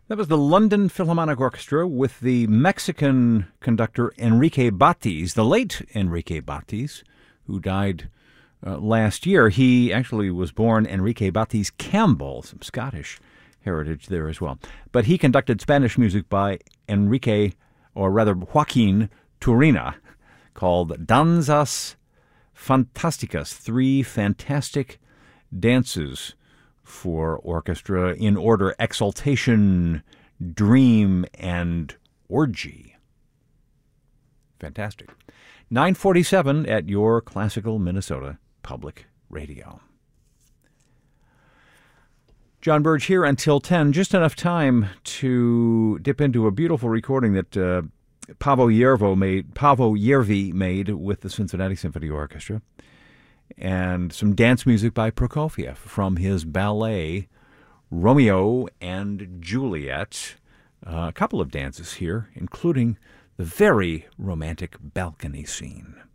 That was the London Philharmonic Orchestra with the Mexican conductor Enrique Batis, the late Enrique Batis, who died last year. He actually was born Enrique Batis Campbell, some Scottish heritage there as well. But he conducted Spanish music by Enrique, or rather Joaquin Turina, called Danzas Fantásticas, three fantastic dances for orchestra in order: exaltation, dream, and orgy. Fantastic. 9:47 at your Classical Minnesota Public Radio. John Burge here until 10. Just enough time to dip into a beautiful recording that Paavo Järvi made with the Cincinnati Symphony Orchestra, and some dance music by Prokofiev from his ballet Romeo and Juliet. A couple of dances here, including the very romantic balcony scene.